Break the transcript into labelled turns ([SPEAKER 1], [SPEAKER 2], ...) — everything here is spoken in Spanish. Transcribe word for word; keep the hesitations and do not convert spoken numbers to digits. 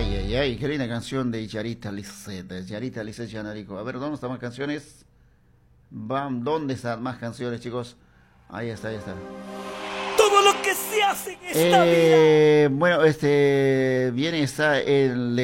[SPEAKER 1] Ay, ay, ay, qué linda canción de Yarita Lisset, de Yarita Lisset Yanarico. A ver, ¿dónde están más canciones? Bam, ¿dónde están más canciones, chicos? Ahí está, ahí está.
[SPEAKER 2] Todo lo que se hace en esta vida.
[SPEAKER 1] Eh, bueno, este, viene, está el